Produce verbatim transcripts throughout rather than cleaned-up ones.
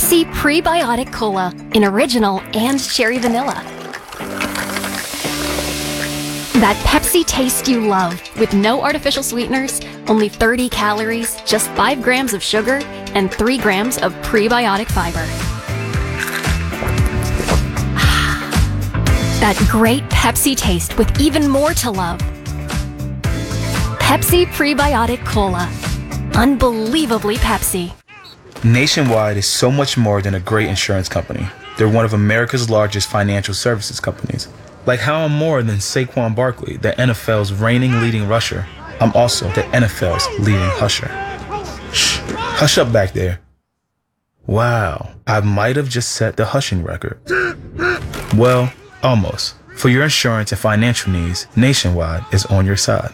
Pepsi Prebiotic Cola in original and cherry vanilla. That Pepsi taste you love, with no artificial sweeteners, only thirty calories, just five grams of sugar, and three grams of prebiotic fiber. That great Pepsi taste with even more to love. Pepsi Prebiotic Cola. Unbelievably Pepsi. Nationwide is so much more than a great insurance company. They're one of America's largest financial services companies. Like how I'm more than Saquon Barkley, the N F L's reigning leading rusher. I'm also the N F L's leading husher. Shh, hush up back there. Wow, I might have just set the hushing record. Well, almost. For your insurance and financial needs, Nationwide is on your side.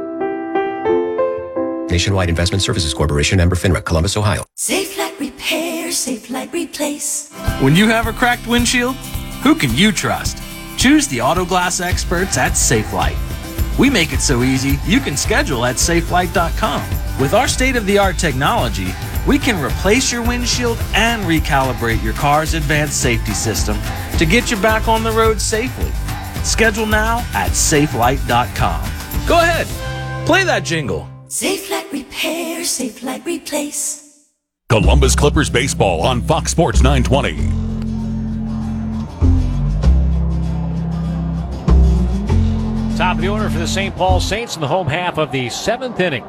Nationwide Investment Services Corporation, member FINRA, Columbus, Ohio. Safe Light Repair, Safe Light Replace. When you have a cracked windshield, who can you trust? Choose the auto glass experts at Safelite. We make it so easy, you can schedule at safelite dot com. With our state-of-the-art technology, we can replace your windshield and recalibrate your car's advanced safety system to get you back on the road safely. Schedule now at safelite dot com. Go ahead, play that jingle. Safe Light Repair, Safe Light Replace. Columbus Clippers baseball on Fox Sports nine twenty. Top of the order for the Saint Paul Saints in the home half of the seventh inning.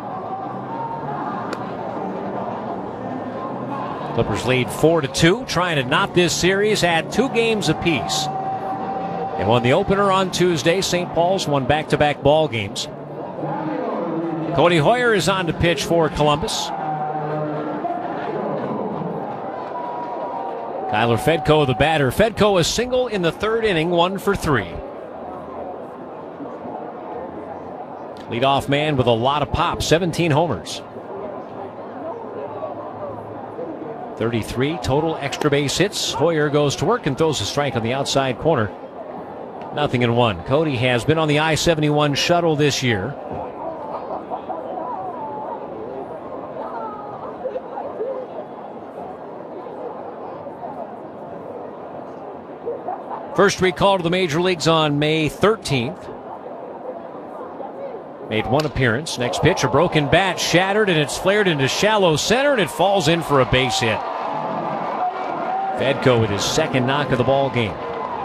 Clippers lead four to two, trying to knot this series at two games apiece. They won the opener on Tuesday. Saint Paul's won back-to-back ball games. Cody Hoyer is on to pitch for Columbus. Kyler Fedko, the batter. Fedko a single in the third inning, one for three. Leadoff man with a lot of pop, seventeen homers. thirty-three total extra base hits. Hoyer goes to work and throws a strike on the outside corner. Nothing in one. Cody has been on the I seventy-one shuttle this year. First recall to the major leagues on May thirteenth. Made one appearance. Next pitch, a broken bat, shattered, and it's flared into shallow center, and it falls in for a base hit. Fedko with his second knock of the ball game.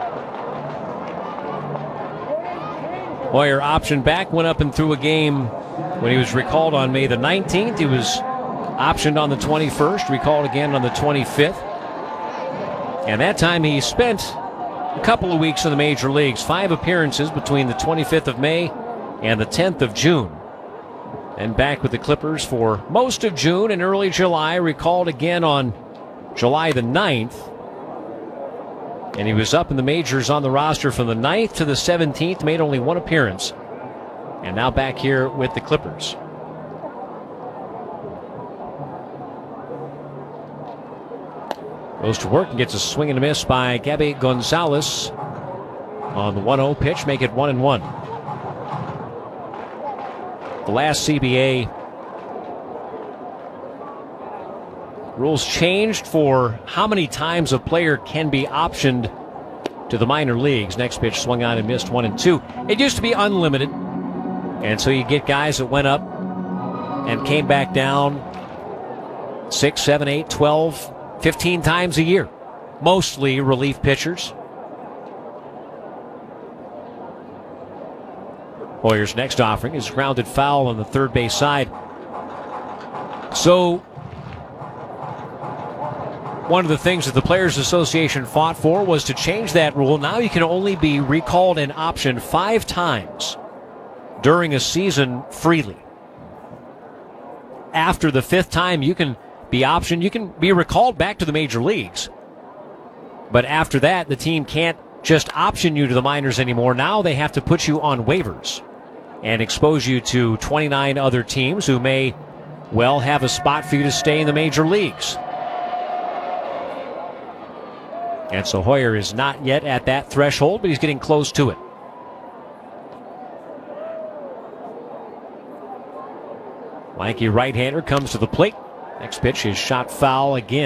Hoyer optioned back, went up and threw a game when he was recalled on May the nineteenth. He was optioned on the twenty-first, recalled again on the twenty-fifth. And that time he spent a couple of weeks in the major leagues. Five appearances between the twenty-fifth of May and the tenth of June. And back with the Clippers for most of June and early July. Recalled again on July the ninth. And he was up in the majors on the roster from the ninth to the seventeenth. Made only one appearance. And now back here with the Clippers. Goes to work and gets a swing and a miss by Gabby Gonzalez on the one oh pitch. Make it one and one. The last C B A rules changed for how many times a player can be optioned to the minor leagues. Next pitch swung on and missed one and two. It used to be unlimited. And so you get guys that went up and came back down six, seven, eight, twelve, fifteen times a year. Mostly relief pitchers. Hoyer's next offering is grounded foul on the third base side. So one of the things that the Players Association fought for was to change that rule. Now you can only be recalled and optioned five times during a season freely. After the fifth time, you can be optioned. You can be recalled back to the major leagues. But after that, the team can't just option you to the minors anymore. Now they have to put you on waivers and expose you to twenty-nine other teams who may well have a spot for you to stay in the major leagues. And so Hoyer is not yet at that threshold, but he's getting close to it. Lanky right-hander comes to the plate. Next pitch is shot foul again.